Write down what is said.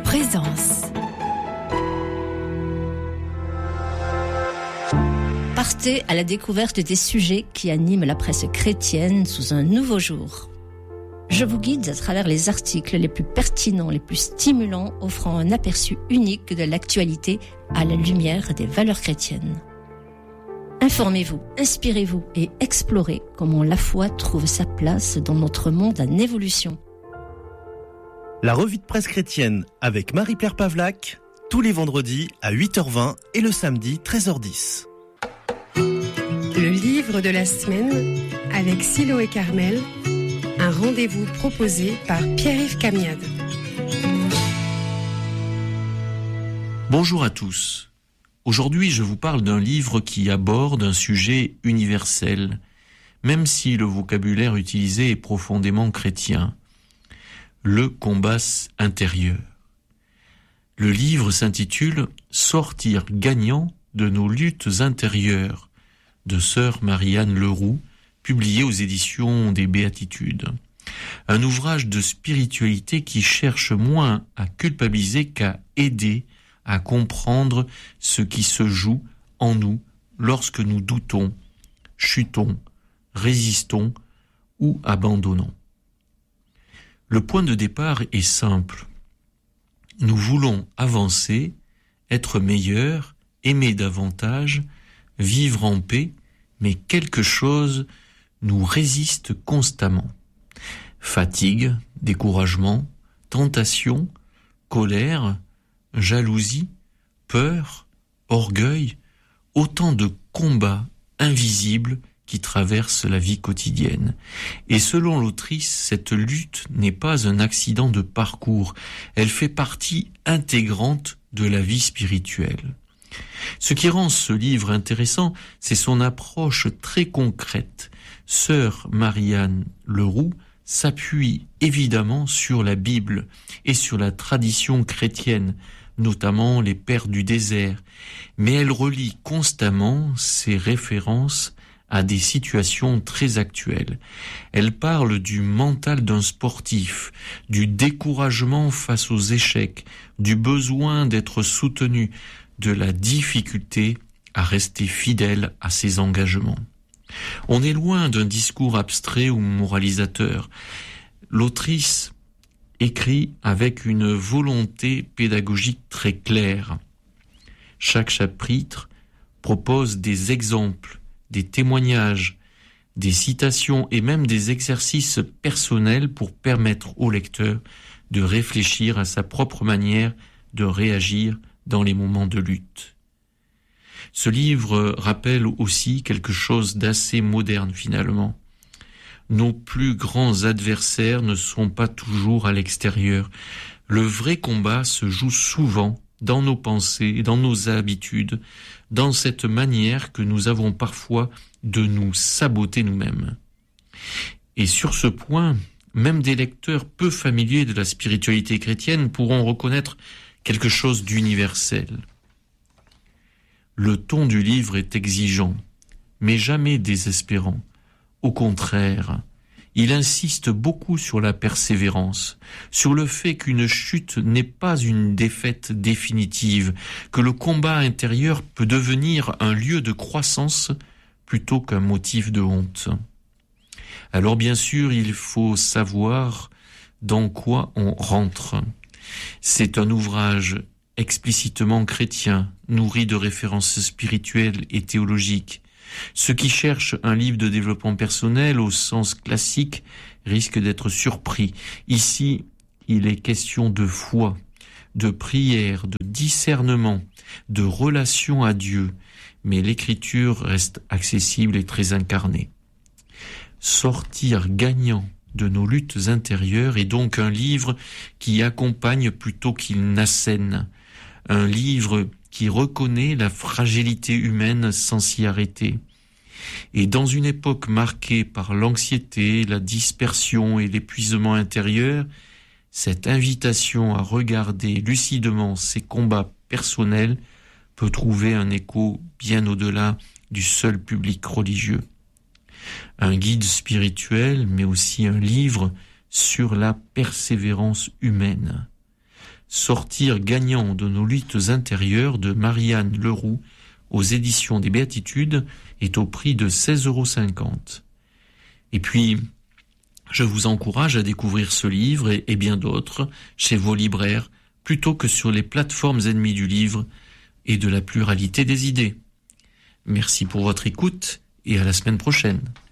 Présence. Partez à la découverte des sujets qui animent la presse chrétienne sous un nouveau jour. Je vous guide à travers les articles les plus pertinents, les plus stimulants, offrant un aperçu unique de l'actualité à la lumière des valeurs chrétiennes. Informez-vous, inspirez-vous et explorez comment la foi trouve sa place dans notre monde en évolution. La revue de presse chrétienne avec Marie-Pierre Pavlac, tous les vendredis à 8h20 et le samedi 13h10. Le livre de la semaine avec Silo et Carmel, un rendez-vous proposé par Pierre-Yves Camiade. Bonjour à tous. Aujourd'hui, je vous parle d'un livre qui aborde un sujet universel, même si le vocabulaire utilisé est profondément chrétien. Le combat intérieur. Le livre s'intitule « Sortir gagnant de nos luttes intérieures » de sœur Marie-Anne Leroux, publié aux éditions des Béatitudes. Un ouvrage de spiritualité qui cherche moins à culpabiliser qu'à aider à comprendre ce qui se joue en nous lorsque nous doutons, chutons, résistons ou abandonnons. Le point de départ est simple. Nous voulons avancer, être meilleurs, aimer davantage, vivre en paix, mais quelque chose nous résiste constamment. Fatigue, découragement, tentation, colère, jalousie, peur, orgueil, autant de combats invisibles qui traversent la vie quotidienne. Et selon l'autrice, cette lutte n'est pas un accident de parcours, elle fait partie intégrante de la vie spirituelle. Ce qui rend ce livre intéressant, c'est son approche très concrète. Sœur Marie-Anne Leroux s'appuie évidemment sur la Bible et sur la tradition chrétienne, notamment les pères du désert, mais elle relie constamment ses références à des situations très actuelles. Elle parle du mental d'un sportif, du découragement face aux échecs, du besoin d'être soutenu, de la difficulté à rester fidèle à ses engagements. On est loin d'un discours abstrait ou moralisateur. L'autrice écrit avec une volonté pédagogique très claire. Chaque chapitre propose des exemples, des témoignages, des citations et même des exercices personnels pour permettre au lecteur de réfléchir à sa propre manière de réagir dans les moments de lutte. Ce livre rappelle aussi quelque chose d'assez moderne finalement. Nos plus grands adversaires ne sont pas toujours à l'extérieur. Le vrai combat se joue souvent dans nos pensées, dans nos habitudes, dans cette manière que nous avons parfois de nous saboter nous-mêmes. Et sur ce point, même des lecteurs peu familiers de la spiritualité chrétienne pourront reconnaître quelque chose d'universel. Le ton du livre est exigeant, mais jamais désespérant. Au contraire, il insiste beaucoup sur la persévérance, sur le fait qu'une chute n'est pas une défaite définitive, que le combat intérieur peut devenir un lieu de croissance plutôt qu'un motif de honte. Alors bien sûr, il faut savoir dans quoi on rentre. C'est un ouvrage explicitement chrétien, nourri de références spirituelles et théologiques. Ceux qui cherchent un livre de développement personnel au sens classique risquent d'être surpris. Ici, il est question de foi, de prière, de discernement, de relation à Dieu, mais l'écriture reste accessible et très incarnée. Sortir gagnant de nos luttes intérieures est donc un livre qui accompagne plutôt qu'il n'assène, un livre qui reconnaît la fragilité humaine sans s'y arrêter. Et dans une époque marquée par l'anxiété, la dispersion et l'épuisement intérieur, cette invitation à regarder lucidement ses combats personnels peut trouver un écho bien au-delà du seul public religieux. Un guide spirituel, mais aussi un livre sur la persévérance humaine. Sortir gagnant de nos luttes intérieures de Marianne Leroux aux éditions des Béatitudes est au prix de 16,50 €. Et puis, je vous encourage à découvrir ce livre et bien d'autres chez vos libraires plutôt que sur les plateformes ennemies du livre et de la pluralité des idées. Merci pour votre écoute et à la semaine prochaine.